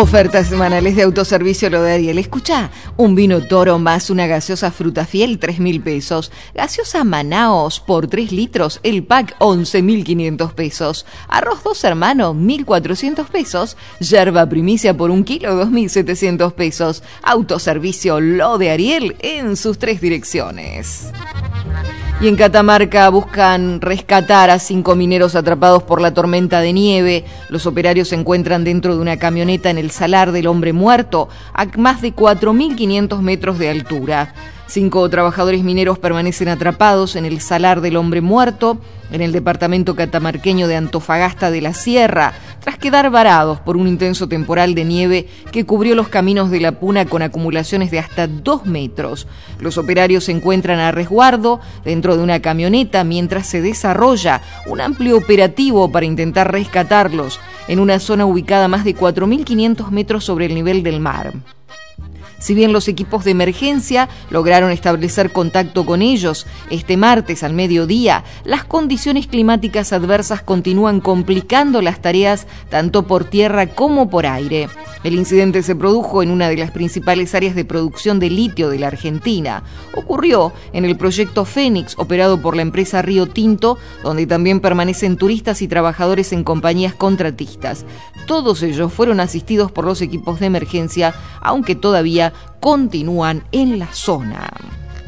Ofertas semanales de autoservicio Lo de Ariel. Escucha, un vino Toro más una gaseosa Frutafiel, 3.000 pesos. Gaseosa Manaos por 3 litros, el pack 11.500 pesos. Arroz Dos Hermanos, 1.400 pesos. Yerba Primicia por 1 kilo, 2.700 pesos. Autoservicio Lo de Ariel en sus 3 direcciones. Y en Catamarca buscan rescatar a 5 mineros atrapados por la tormenta de nieve. Los operarios se encuentran dentro de una camioneta en el Salar del Hombre Muerto, a más de 4.500 metros de altura. 5 trabajadores mineros permanecen atrapados en el Salar del Hombre Muerto, en el departamento catamarqueño de Antofagasta de la Sierra, tras quedar varados por un intenso temporal de nieve que cubrió los caminos de la Puna con acumulaciones de hasta 2 metros. Los operarios se encuentran a resguardo dentro de una camioneta mientras se desarrolla un amplio operativo para intentar rescatarlos en una zona ubicada a más de 4.500 metros sobre el nivel del mar. Si bien los equipos de emergencia lograron establecer contacto con ellos este martes al mediodía, las condiciones climáticas adversas continúan complicando las tareas tanto por tierra como por aire. El incidente se produjo en una de las principales áreas de producción de litio de la Argentina. Ocurrió en el proyecto Fénix, operado por la empresa Río Tinto, donde también permanecen turistas y trabajadores en compañías contratistas. Todos ellos fueron asistidos por los equipos de emergencia, aunque todavía continúan en la zona.